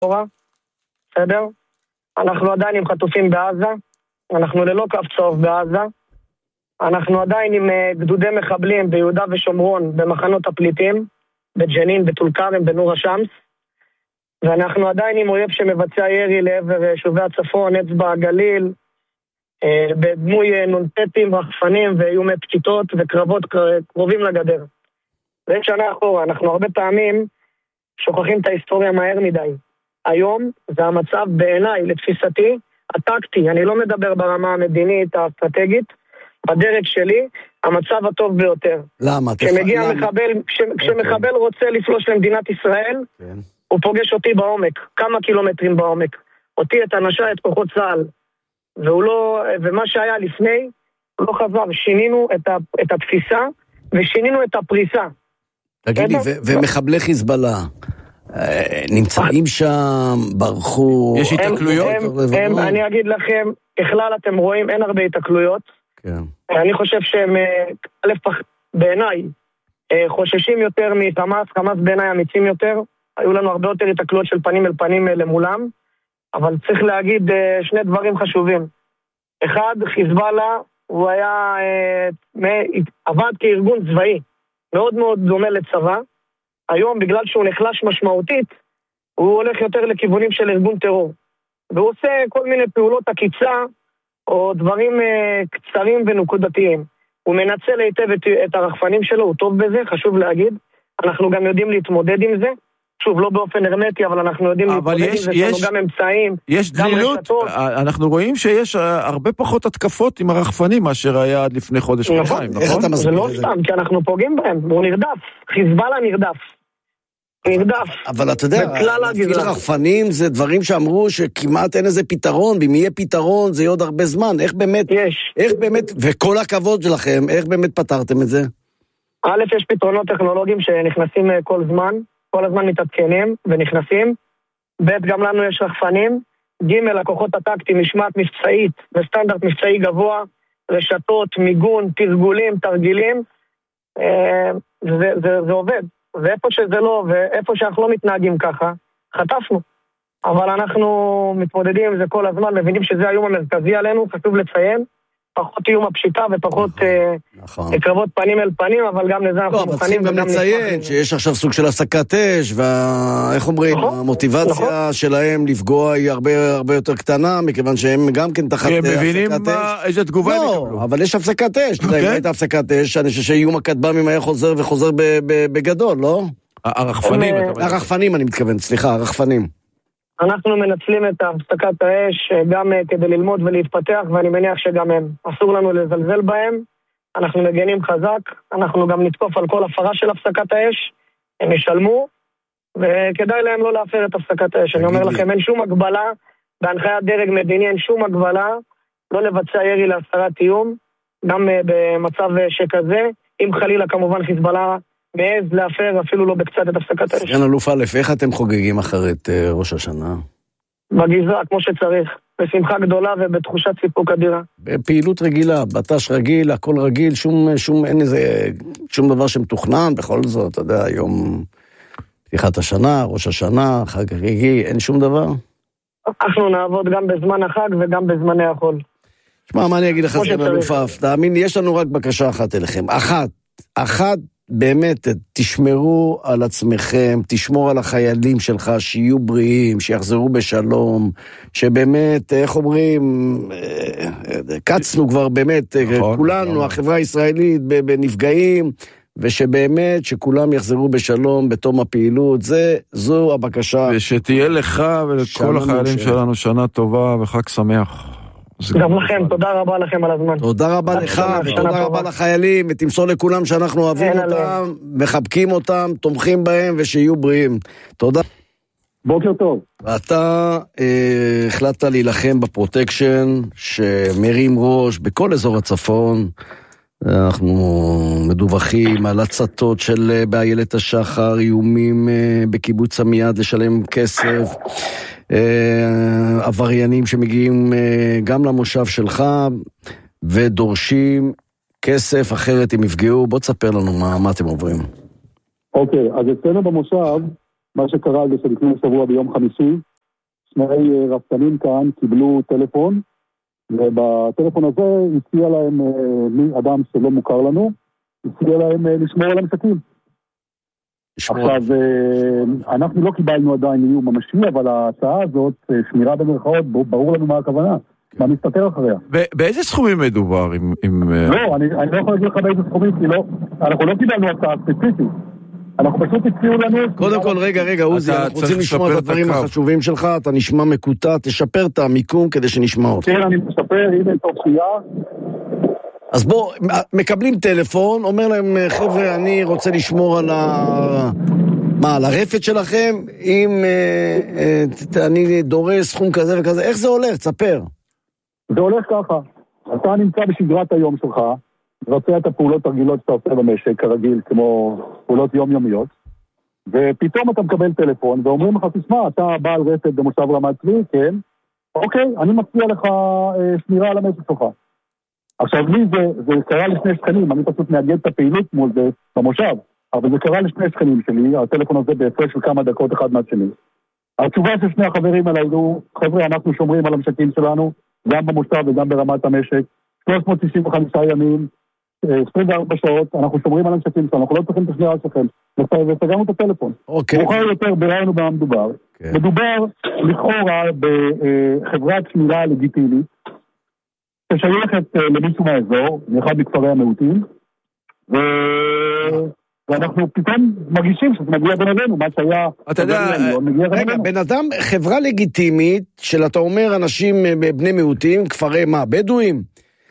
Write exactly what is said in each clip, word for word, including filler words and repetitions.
בסדר? אנחנו עדיין עם חטופים בעזה, אנחנו ללא קו צהוב בעזה, אנחנו עדיין עם גדודי מחבלים ביהודה ושומרון, במחנות הפליטים, בג'נין, בטול כרם, בנור השמס, ואנחנו עדיין עם אויב שמבצע ירי לעבר יישובי הצפון, אצבע הגליל, בדמוי נונטטים, רחפנים ואיומי פשיטות וקרבות קרובים לגדר. ואין שנה אחורה, אנחנו הרבה פעמים שוכחים את ההיסטוריה מהר מדי. היום זה המצב בעיניי, לתפיסתי, הטקטי, אני לא מדבר ברמה המדינית, האסטרטגית, בדרג שלי, המצב הטוב ביותר. למה? כשמגיע למה? מחבל, כש, okay. כשמחבל רוצה לפלוש למדינת ישראל, okay. הוא פוגש אותי בעומק, כמה קילומטרים בעומק. אותי, את אנשי, את כוחות צה"ל. והוא לא, ומה שהיה לפני, הוא לא חזר. שינינו את, ה, את התפיסה, ושינינו את הפריסה. תגידי, ו- ומחבלי חיזבאללה, נמצאים שם, ברחו... יש התקלויות? אני אגיד לכם, בכלל אתם רואים, אין הרבה התקלויות. אני חושב שהם, בעיניי, חוששים יותר מחמאס, חמאס בעיניי אמיצים יותר. היו לנו הרבה יותר התקלויות של פנים אל פנים למולם, אבל צריך להגיד שני דברים חשובים. אחד, חיזבאללה, הוא היה, עבד כארגון צבאי, מאוד מאוד דומה לצבא. היום, בגלל שהוא נחלש משמעותית, הוא הולך יותר לכיוונים של ארגון טרור. והוא עושה כל מיני פעולות עקיצה, או דברים uh, קצרים ונקודתיים. הוא מנצל היטב את, את הרחפנים שלו, הוא טוב בזה, חשוב להגיד. אנחנו גם יודעים להתמודד עם זה. שוב, לא באופן הרמטי, אבל אנחנו יודעים להתמודד יש, עם זה. יש לנו גם אמצעים. יש דלילות. אנחנו רואים שיש הרבה פחות התקפות עם הרחפנים, מאשר היה עד לפני חודש חודשיים, נכון? זה לא סתם, כי אנחנו פוגעים בהם. הוא נרדף. חיזבאללה נרדף. נרדף. אבל אתה יודע, להפעיל רחפנים זה דברים שאמרו שכמעט אין איזה פתרון, ואם יהיה פתרון זה יהיה עוד הרבה זמן. איך באמת, יש. איך באמת, וכל הכבוד שלכם, איך באמת פתרתם את זה? א', יש פתרונות טכנולוגיים שנכנסים כל זמן, כל הזמן מתעדכנים ונכנסים. ב', גם לנו יש רחפנים. ג', הכוחות הטקטיים, משמעת מבצעית וסטנדרט מבצעי גבוה, רשתות, מיגון, תרגולים, תרגילים. זה, זה, זה עובד. ואיפה שזה לא, ואיפה שאנחנו לא מתנהגים ככה, חטפנו. אבל אנחנו מתמודדים עם זה כל הזמן, מבינים שזה האיום המרכזי עלינו, חשוב לציין, פחות איום הפשיטה ופחות נכון. קרבות פנים אל פנים, אבל גם לזה אנחנו מוכנים. גם לציין שיש עכשיו סוג של הפסקת אש, ואיך אומרים, המוטיבציה שלהם לפגוע היא הרבה יותר קטנה, מכיוון שהם גם כן תחת הפסקת אש. הם מבינים איזה תגובה הם יקבלו. לא, אבל יש הפסקת אש, אתה יודע, אם הייתה הפסקת אש, אני חושב שאיום הכטב"מים היה חוזר וחוזר בגדול, לא? הרחפנים. הרחפנים אני מתכוון, סליחה, הרחפנים. אנחנו מנצלים את הפסקת האש גם כדי ללמוד ולהתפתח, ואני מניח שגם הם. אסור לנו לזלזל בהם, אנחנו מגנים חזק, אנחנו גם נתקוף על כל הפרה של הפסקת האש, הם ישלמו, וכדאי להם לא להפר את הפסקת האש. אני אומר לכם, אין שום הגבלה, בהנחיית דרג מדיני אין שום הגבלה, לא לבצע ירי להסרת איום, גם במצב שכזה, אם חלילה כמובן חיזבאללה, מעז להפר אפילו לא בקצת את הפסקת האש. סגן אלוף א', איך אתם חוגגים אחרת ראש השנה? בגזרה, כמו שצריך. בשמחה גדולה ובתחושת סיפוק אדירה. בפעילות רגילה, בטש רגיל, הכל רגיל, שום, שום, אין איזה, שום דבר שמתוכנן, בכל זאת, אתה יודע, היום פתיחת השנה, ראש השנה, חג רגיל, אין שום דבר? אנחנו נעבוד גם בזמן החג וגם בזמני החול. שמע, מה אני אגיד לך, סגן אלוף א', תאמין, יש לנו רק בקשה אחת אליכם. אחת, אחת, באמת, תשמרו על עצמכם, תשמור על החיילים שלך, שיהיו בריאים, שיחזרו בשלום, שבאמת, איך אומרים, קצנו כבר באמת, נכון, כולנו, נכון. החברה הישראלית בנפגעים, ושבאמת שכולם יחזרו בשלום בתום הפעילות, זה, זו הבקשה. ושתהיה לך ולכל החיילים שלנו שנה טובה וחג שמח. גם לכם, תודה רבה לכם על הזמן. תודה רבה לך, ותודה רבה לחיילים, ותמסור לכולם שאנחנו אוהבים אותם, מחבקים אותם, תומכים בהם, ושיהיו בריאים. תודה. בוקר טוב. ואתה אה, החלטת להילחם בפרוטקשן, שמרים ראש בכל אזור הצפון. אנחנו מדווחים על הצתות של באיילת השחר, איומים אה, בקיבוץ עמיעד לשלם כסף, Uh, עבריינים שמגיעים uh, גם למושב שלך ודורשים כסף, אחרת הם יפגעו. בוא תספר לנו מה, מה אתם עוברים. אוקיי, okay, אז אצלנו במושב, מה שקרה זה שלפני שבוע ביום חמישי, שני רפתנים כאן קיבלו טלפון, ובטלפון הזה הציע להם אדם שלא מוכר לנו, הציע להם לשמור על המשקים. עכשיו, אנחנו לא קיבלנו עדיין איום ממשי, אבל ההצעה הזאת, שמירה במרכאות, ברור לנו מה הכוונה, מה מסתתר אחריה. באיזה סכומים מדובר? לא, אני לא יכול להגיד לך באיזה סכומים, כי לא, אנחנו לא קיבלנו הצעה ספציפית. אנחנו פשוט הציעו לנו... קודם כל, רגע, רגע, עוזי, אנחנו רוצים לשמוע את הדברים החשובים שלך, אתה נשמע מקוטע, תשפר את המיקום כדי שנשמע אותך. כן, אני משפר, הנה תופשייה. אז בוא, מקבלים טלפון, אומר להם, חבר'ה, אני רוצה לשמור על ה... מה, על הרפת שלכם, אם אני דורש סכום כזה וכזה, איך זה הולך? תספר. זה הולך ככה, אתה נמצא בשגרת היום שלך, מבצע את הפעולות הרגילות שאתה עושה במשק, כרגיל, כמו פעולות יומיומיות, ופתאום אתה מקבל טלפון, ואומרים לך, תשמע, אתה בעל רפת במושב רמת צבי, כן? אוקיי, אני מציע לך אה, שמירה על המשק שלך. עכשיו, לי זה, זה קרה לשני שכנים, אני פשוט מאגד את הפעילות מול זה במושב, אבל זה קרה לשני שכנים שלי, הטלפון הזה בהפרש של כמה דקות אחד מהשני. התשובה של שני החברים עלינו, חבר'ה, אנחנו שומרים על המשקים שלנו, גם במושב וגם ברמת המשק, שלוש מאות שישים וחמישה ימים, עשרים וארבע שעות, אנחנו שומרים על המשקים שלנו, אנחנו לא צריכים את השמירה שלכם, וסגרנו את הטלפון. מאוחר יותר ביררנו במה מדובר. מדובר לכאורה בחברת שמירה לגיטימית, ששייכת למישהו מהאזור, מאחד מכפרי המיעוטים, ואנחנו פתאום מרגישים שזה מגיע בין אלינו, מה שהיה... אתה יודע, רגע, בן אדם, חברה לגיטימית, של אתה אומר אנשים בני מיעוטים, כפרי מה, בדואים?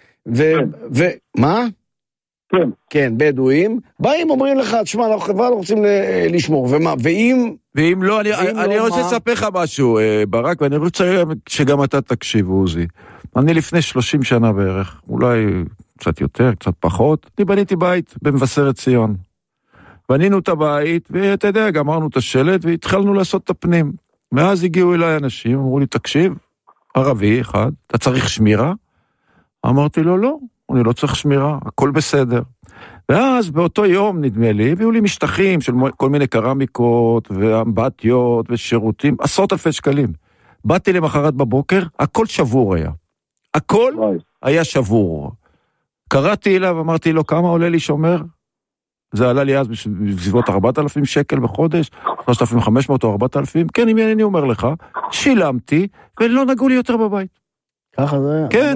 ומה? כן. כן, בדואים. באים, אומרים לך, תשמע, אנחנו חברה לא רוצים לשמור, ומה? ואם... ואם לא, אני רוצה לספר לך משהו, ברק, ואני רוצה שגם אתה תקשיב, עוזי. אני לפני שלושים שנה בערך, אולי קצת יותר, קצת פחות, אני בניתי בית במבשרת ציון. בנינו את הבית, ואתה יודע, גמרנו את השלט, והתחלנו לעשות את הפנים. מאז הגיעו אליי אנשים, אמרו לי, תקשיב, ערבי אחד, אתה צריך שמירה? אמרתי לו, לא, אני לא צריך שמירה, הכל בסדר. ואז באותו יום, נדמה לי, הביאו לי משטחים של כל מיני קרמיקות, ואמבטיות, ושירותים, עשרות אלפי שקלים. באתי למחרת בבוקר, הכל שבור היה. הכל היה שבור. קראתי אליו, אמרתי לו, כמה עולה לי שומר? זה עלה לי אז בסביבות ארבעת אלפים שקל בחודש, שלושת אלפים וחמש מאות או ארבעת אלפים, כן, אם אני אומר לך, שילמתי, ולא נגעו לי יותר בבית. ככה זה? כן.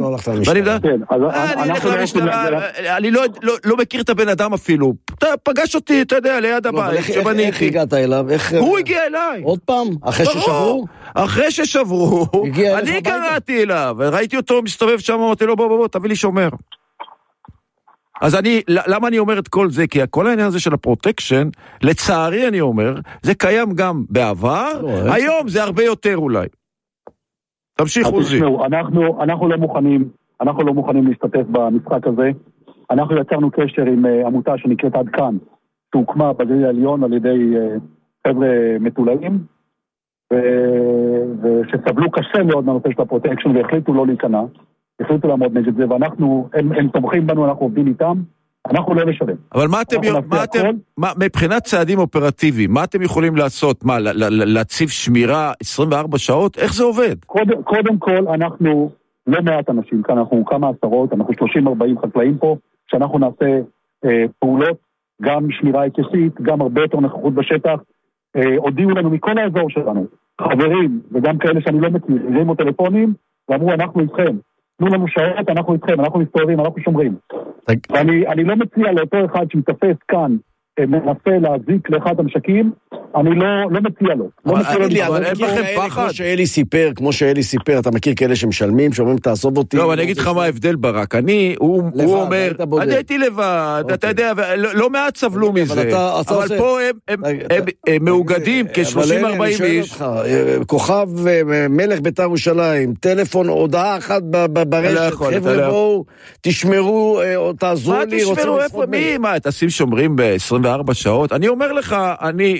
אני לא מכיר את הבן אדם אפילו. אתה פגש אותי, אתה יודע, ליד הבית. איך הגעת אליו? הוא הגיע אליי. עוד פעם? אחרי ששברו? אחרי ששברו. אני קראתי אליו, וראיתי אותו מסתובב שם, אמרתי לו, בוא, בוא, תביא לי שומר. אז אני, למה אני אומר את כל זה? כי כל העניין הזה של הפרוטקשן, לצערי אני אומר, זה קיים גם בעבר, היום זה הרבה יותר אולי. תמשיך עוזי. אנחנו, אנחנו לא מוכנים, אנחנו לא מוכנים להשתתף במשחק הזה. אנחנו יצרנו קשר עם עמותה שנקראת עד כאן, שהוקמה בגליל העליון על ידי חבר'ה מטולאים, ושסבלו קשה מאוד מהנושא של הפרוטקשן, והחליטו לא להיכנע, החליטו לעמוד נגד זה, ואנחנו, הם, הם תומכים בנו, אנחנו עובדים איתם, אנחנו לא נשלם. אבל מה אתם, מה אתם, מה, מבחינת צעדים אופרטיביים, מה אתם יכולים לעשות? מה, להציב שמירה עשרים וארבע שעות? איך זה עובד? קודם, קודם כל, אנחנו לא מעט אנשים כאן, אנחנו כמה עשרות, אנחנו שלושים ארבעים חקלאים פה, שאנחנו נעשה אה, פעולות, גם שמירה היקפית, גם הרבה יותר נוכחות בשטח, אה, הודיעו לנו מכל האזור שלנו, חברים, וגם כאלה שאני לא מכיר, הרימו טלפונים, ואמרו, אנחנו איתכם. תנו לנו שעות, אנחנו איתכם, אנחנו מסתובבים, אנחנו שומרים. ואני אני לא מציע לאותו אחד שמתפס כאן, מנסה להזיק לאחד המשקים, אני לא, לא מציע לו. אבל אין לכם פחד. כמו שאלי סיפר, כמו שאלי סיפר, אתה מכיר כאלה שמשלמים, שאומרים תעזוב אותי. לא, אני אגיד לך מה ההבדל ברק. אני, הוא אומר, אני הייתי לבד, אתה יודע, לא מעט סבלו מזה. אבל פה הם מאוגדים כ-שלושים ארבעים איש. כוכב מלך בית"ר ירושלים, טלפון, הודעה אחת ברשת, חבר'ה בואו, תשמרו, תעזרו לי. מה תשמרו איפה? מי? מה, תשים שומרים ב-עשרים וארבע שעות? אני אומר לך, אני חשב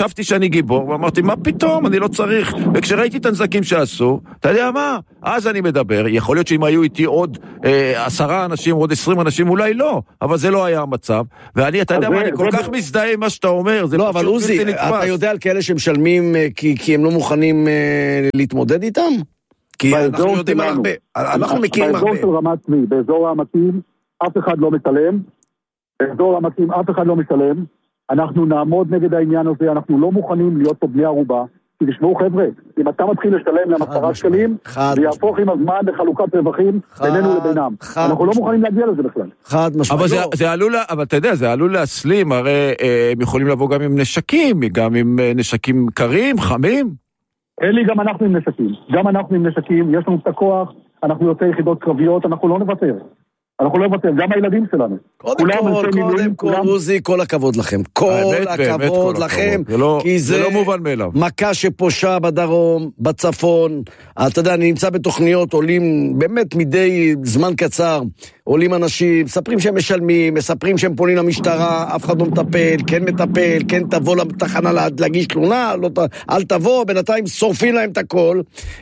חשבתי שאני גיבור, ואמרתי, מה פתאום, אני לא צריך. וכשראיתי את הנזקים שעשו, אתה יודע מה? אז אני מדבר, יכול להיות שאם היו איתי עוד אה, עשרה אנשים, עוד עשרים אנשים, אולי לא, אבל זה לא היה המצב. ואני, אתה יודע מה, אני כל כך מזדהה עם מה שאתה אומר, זה לא, אבל עוזי, אתה יודע על כאלה שמשלמים כי, כי הם לא מוכנים אה, להתמודד איתם? כי אנחנו יודעים על הרבה, אנחנו מכירים הרבה. באזור של רמת צבי, באזור העמקים, אף אחד לא משלם, באזור העמקים אף אחד לא משלם, אנחנו נעמוד נגד העניין הזה, אנחנו לא מוכנים להיות פה בני ערובה, כי תשמעו חבר'ה, אם אתה מתחיל לשלם להם עשרה שקלים, זה יהפוך עם הזמן לחלוקת רווחים בינינו לבינם. אנחנו לא מוכנים להגיע לזה בכלל. חד משמעית. אבל זה עלול, אבל אתה יודע, זה עלול להסלים, הרי הם יכולים לבוא גם עם נשקים, גם עם נשקים קרים, חמים. אלי, גם אנחנו עם נשקים. גם אנחנו עם נשקים, יש לנו את הכוח, אנחנו יוצאי יחידות קרביות, אנחנו לא נוותר. אנחנו לא נוותר, גם הילדים שלנו. קודם כל, קודם כל, עוזי, כל הכבוד לכם. כל הכבוד לכם, כי זה מכה שפושה בדרום, בצפון. אתה יודע, אני נמצא בתוכניות, עולים באמת מדי זמן קצר, עולים אנשים, מספרים שהם משלמים, מספרים שהם פונים למשטרה, אף אחד לא מטפל, כן מטפל, כן תבוא לתחנה להגיש תלונה, לא, אל תבוא, בינתיים שורפים להם את הכל,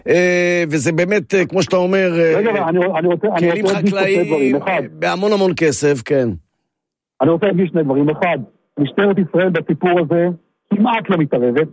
וזה באמת, כמו שאתה אומר, רגע, אני, אני רוצה, כלים אני רוצה חקלאיים, בהמון המון כסף, כן. אני רוצה להגיש שני דברים. אחד, משטרת ישראל בסיפור הזה כמעט לא מתערבת,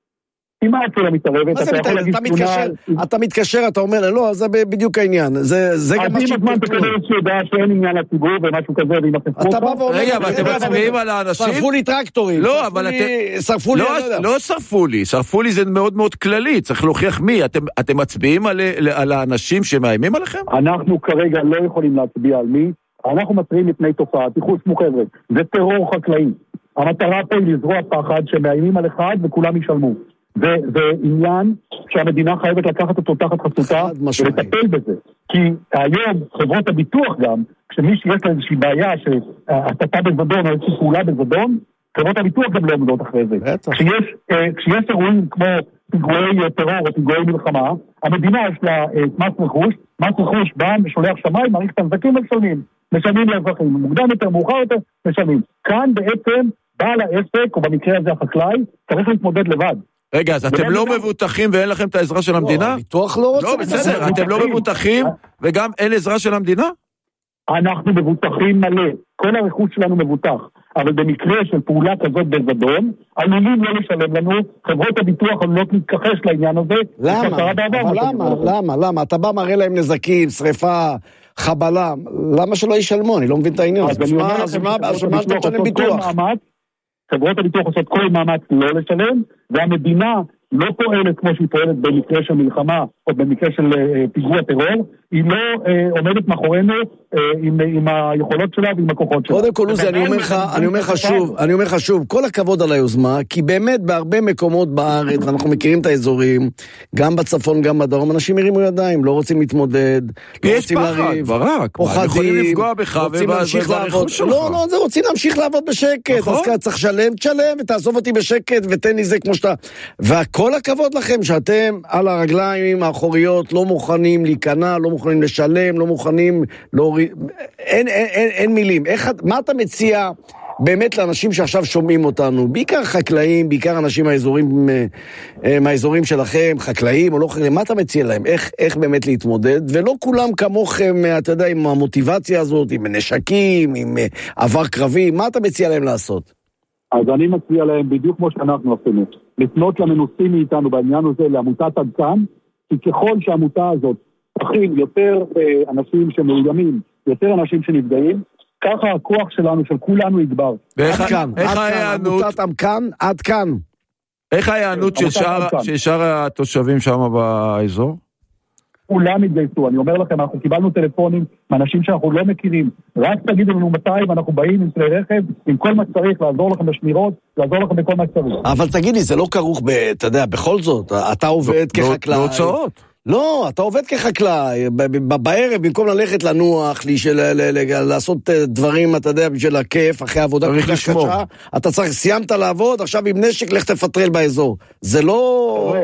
כמעט לא מתערבת. מה זה מתערבת? אתה מתקשר, אתה מתקשר, אתה אומר, לא, זה בדיוק העניין. זה גם מה שפורטו. אז אם הזמן תקבל שיודע שאין עניין לציבור ומשהו כזה, ואם אתם אתה בא ואומר, רגע, אבל אתם מצביעים על האנשים? שרפו לי טרקטורים. לא, אבל אתם... שרפו לי... לא שרפו לי, שרפו לי זה מאוד מאוד כללי, צריך להוכיח מי. אתם מצביעים על האנשים שמאיימים עליכם? אנחנו כרגע לא יכולים להצביע על מי. אנחנו מצביעים מפני תופעה, תיחוס מוחבר'ה. זה טרור חקלאי. המטרה פה היא לזרוע פחד שמאיימים על אחד וכולם ישלמו. זה עניין שהמדינה חייבת לקחת אותו תחת חסותה ולטפל בזה. כי היום חברות הביטוח גם, כשמי שיש לה איזושהי בעיה שהסתה בזדון או איזושהי פעולה בזדון, חברות הביטוח גם לא עומדות אחרי זה. כשיש, כשיש אירועים כמו פיגועי טרור או פיגועי מלחמה, המדינה יש לה מס רכוש, מס רכוש בא משולח שמיים, מעריך את הנזקים ומשלמים. משלמים לאזרחים, מוקדם יותר, מאוחר יותר, משלמים. כאן בעצם בעל העסק, או במקרה הזה החקלאי, צריך להתמודד לבד. רגע, אז אתם לא מבוטחים ואין לכם את העזרה של המדינה? לא, הביטוח לא רוצה. לא, בסדר, אתם לא מבוטחים וגם אין עזרה של המדינה? אנחנו מבוטחים מלא, כל הרכוש שלנו מבוטח, אבל במקרה של פעולה כזאת בזדון, עלולים לא לשלם לנו, חברות הביטוח עלולות להתכחש לעניין הזה. למה? למה? למה? למה? אתה בא מראה להם נזקים, שריפה, חבלה, למה שלא ישלמו? אני לא מבין את העניין. אז מה שאתה משלם ביטוח? חברות הביטוח עושות כל מאמץ לא לשלם, והמדינה לא פועלת כמו שהיא פועלת במקרה של מלחמה או במקרה של פיגוע טרור, היא לא עומדת מאחורינו עם היכולות שלה ועם הכוחות שלה. קודם כל, עוזי, אני אומר לך, אני אומר לך שוב, אני אומר לך שוב, כל הכבוד על היוזמה, כי באמת בהרבה מקומות בארץ, ואנחנו מכירים את האזורים, גם בצפון, גם בדרום, אנשים הרימו ידיים, לא רוצים להתמודד, לא רוצים לריב, פוחדים, רוצים להמשיך לעבוד. לא, לא, זה רוצים להמשיך לעבוד בשקט, אז צריך לשלם, תשלם, ותעזוב אותי בשקט, ותן לי זה כמו שאתה... וכל הכבוד לכם שאתם על הרגליים האחוריות לא מוכנים להיכנע, לא מוכנים לשלם, לא מוכנים להוריד, אין, אין, אין, אין מילים. איך, מה אתה מציע באמת לאנשים שעכשיו שומעים אותנו, בעיקר חקלאים, בעיקר אנשים מהאזורים, מהאזורים שלכם, חקלאים או לא חקלאים, מה אתה מציע להם? איך, איך באמת להתמודד? ולא כולם כמוכם, אתה יודע, עם המוטיבציה הזאת, עם נשקים, עם עבר קרבי, מה אתה מציע להם לעשות? אז אני מציע להם בדיוק כמו שאנחנו עשינו, לפנות למנוסים מאיתנו בעניין הזה, לעמותת עד כאן, כי ככל שהעמותה הזאת תכין יותר אנשים שמאוימים, יותר אנשים שנפגעים, ככה הכוח שלנו, של כולנו יגבר. עד כאן, עד כאן, עמותת עד כאן, עד כאן. איך ההיענות של שאר התושבים שם באזור? כולם התגייסו, אני אומר לכם, אנחנו קיבלנו טלפונים מאנשים שאנחנו לא מכירים, רק תגידו לנו מתי, ואנחנו באים עם כלי רכב, עם כל מה שצריך, לעזור לכם בשמירות, לעזור לכם בכל מה שצריך. אבל תגיד לי, זה לא כרוך, אתה יודע, בכל זאת, אתה עובד כחקלאי. בהוצאות. לא, אתה עובד כחקלאי, בערב, במקום ללכת לנוח, לעשות דברים, אתה יודע, בשביל הכיף, אחרי עבודה קשה, אתה צריך, סיימת לעבוד, עכשיו עם נשק, לך תפטרל באזור. זה לא...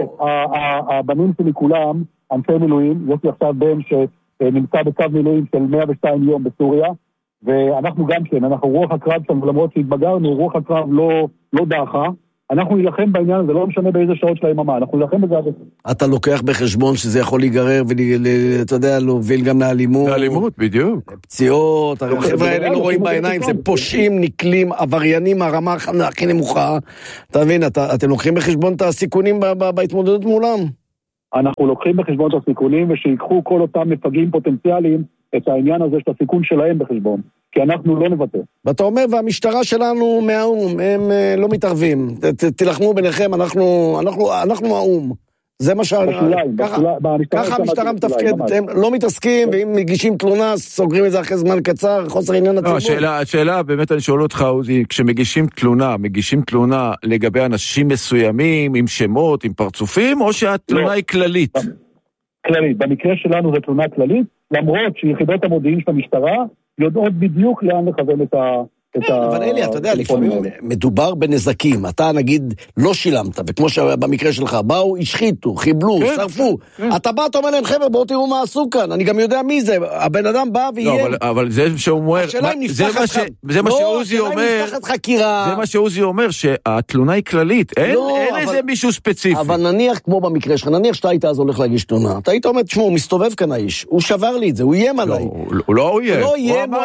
הבנים שלי כולם, אנשי מילואים, יש לי עכשיו בן שנמצא בצו מילואים של מאה ושתיים יום בסוריה, ואנחנו גם כן, אנחנו רוח הקרב שלנו, למרות שהתבגרנו, רוח הקרב לא, לא דחה, אנחנו נלחם בעניין הזה, לא משנה באיזה שעות של היממה, אנחנו נלחם בזה. אתה לוקח בחשבון שזה יכול להיגרר, ואתה יודע, להוביל גם לאלימות. לאלימות, בדיוק. פציעות, החבר'ה האלה לא רואים בעיניים, זה פושעים, נקלים, עבריינים, הרמה הכי נמוכה. אתה מבין, אתם לוקחים בחשבון את הסיכונים בהתמודדות מולם? אנחנו לוקחים בחשבון את הסיכונים, ושיקחו כל אותם מפגעים פוטנציאליים את העניין הזה של הסיכון שלהם בחשבון. כי אנחנו לא נוותר. ואתה אומר, והמשטרה שלנו מהאום, הם לא מתערבים. תלחמו ביניכם, אנחנו האום. זה מה ש... ככה המשטרה מתפקדת, הם לא מתעסקים, ואם מגישים תלונה, סוגרים את זה אחרי זמן קצר, חוסר עניין הציבור. השאלה, באמת אני שואל אותך, עוזי, כשמגישים תלונה, מגישים תלונה לגבי אנשים מסוימים, עם שמות, עם פרצופים, או שהתלונה היא כללית? כללית. במקרה שלנו זה תלונה כללית, למרות שיחידות המודיעין של המשטרה יודעות בדיוק לאן לכוון את ה... אבל אלי, אתה יודע, לפעמים מדובר בנזקים, אתה נגיד לא שילמת, וכמו שבמקרה שלך, באו, השחיתו, חיבלו, שרפו, אתה בא, אתה אומר להם, חבר'ה, בואו תראו מה עשו כאן, אני גם יודע מי זה, הבן אדם בא ויהיה... אבל זה שהוא אומר, זה מה שעוזי אומר, זה מה שעוזי אומר, שהתלונה היא כללית, אין איזה מישהו ספציפי. אבל נניח, כמו במקרה שלך, נניח שאתה היית אז הולך להגיש תלונה, אתה היית אומר, תשמעו, הוא מסתובב כאן האיש, הוא שבר לי את זה, הוא איים עליי. הוא לא אויים, הוא אמר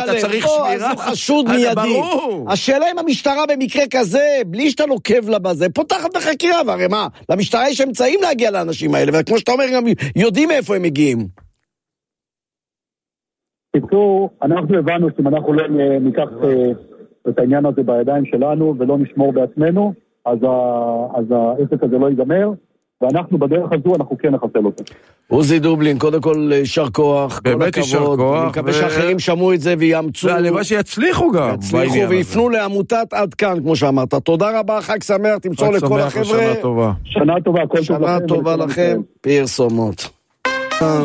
מיידי. השאלה אם המשטרה במקרה כזה, בלי שאתה נוקב לה בזה, פותחת בחקירה, והרי מה, למשטרה יש אמצעים להגיע לאנשים האלה, וכמו שאתה אומר, גם יודעים מאיפה הם מגיעים. קיצור, אנחנו הבנו שאם אנחנו לא ניקח את העניין הזה בידיים שלנו, ולא נשמור בעצמנו, אז העסק הזה לא ייגמר, ואנחנו בדרך הזו, אנחנו כן נחסל אותו. עוזי דובלין, קודם כל יישר כוח, באמת יישר כוח. אני מקווה שאחרים שמעו את זה ויאמצו. והלוואי שיצליחו גם. יצליחו ויפנו לעמותת עד כאן, כמו שאמרת. תודה רבה, חג שמח, תמסור לכל החבר'ה. שנה טובה. שנה טובה, כל טוב לכם. שנה טובה לכם, פרסומות.